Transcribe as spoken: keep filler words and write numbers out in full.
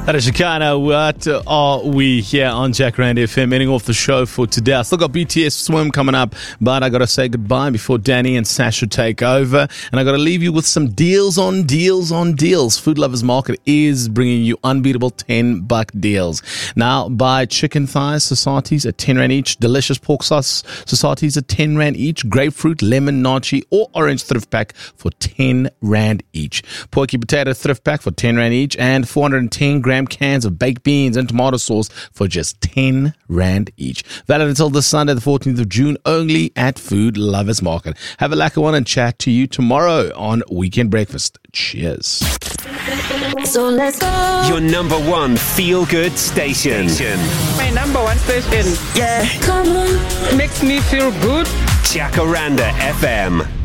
That is Shakana. What are we here on Jacaranda F M? Ending off the show for today. I still got B T S Swim coming up, but I got to say goodbye before Danny and Sasha take over. And I got to leave you with some deals on deals on deals. Food Lovers Market is bringing you unbeatable ten buck deals. Now, buy chicken thighs societies at ten rand each, delicious pork sauce societies at ten rand each, grapefruit, lemon, nachi, or orange thrift pack for ten rand each, porky potato thrift pack for ten rand each, and four hundred ten gram cans of baked beans and tomato sauce for just ten rand each. Valid until this Sunday, the fourteenth of June, only at Food Lovers Market. Have a lacquer one and chat to you tomorrow on Weekend Breakfast. Cheers. So let's go. Your number one feel-good station. My number one station. Yeah. Come on. Makes me feel good. Jacaranda F M.